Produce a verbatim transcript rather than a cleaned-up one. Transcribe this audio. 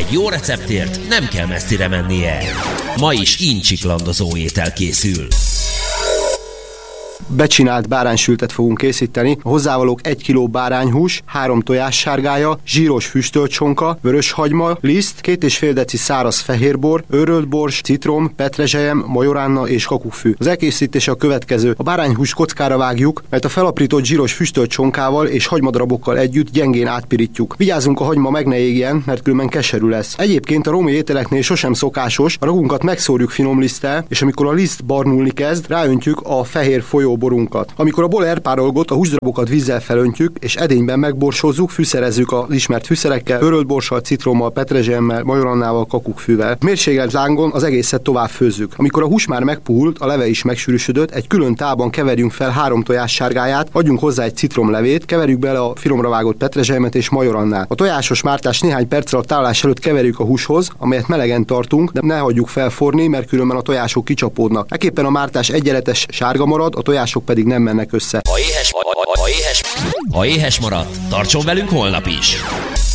Egy jó receptért nem kell messzire mennie. Ma is incsiklandozó étel készül. Becsinált báránysültet fogunk készíteni. A hozzávalók egy kiló bárányhús, három tojássárgája, zsíros füstölt sonka, vörös hagyma, liszt, két és fél deci száraz fehérbor, őrölt bors, citrom, petrezselyem, majoránna és kakukkfű. Az elkészítése a következő. A bárányhús kockára vágjuk, mert a felaprított zsíros füstölt sonkával és hagymadarabokkal együtt gyengén átpirítjuk. Vigyázzunk, a hagyma meg ne égjen, mert különben keserű lesz. Egyébként a római ételeknél sosem szokásos, a ragunkat megszórjuk finom liszttel, és amikor a liszt barnulni kezd, ráöntjük a fehér folyóborunkat. Amikor a bor elpárolgott, a húsdarabokat vízzel felöntjük, és edényben megborsozzuk, fűszerezzük az ismert fűszerekkel, őrölt borssal, citrommal, petrezselyemmel, majorannával, kakukkfűvel. Mérsékelt lángon az egészet tovább főzzük. Amikor a hús már megpuhult, a leve is megsűrűsödött, egy külön tálban keverjünk fel három tojás sárgáját, adjunk hozzá egy citromlevét, keverjük bele a finomra vágott petrezselymet és majorannát. A tojásos mártást néhány perccel a tálás előtt keverjük a húshoz, amelyet melegen tartunk, de ne hagyjuk felforni, mert különben a tojások kicsapódnak. Ekképpen a mártás egyenletes sárga marad, a tojások pedig nem mennek össze. Ha éhes, ha, ha, ha éhes, ha éhes maradt, tartson velünk holnap is!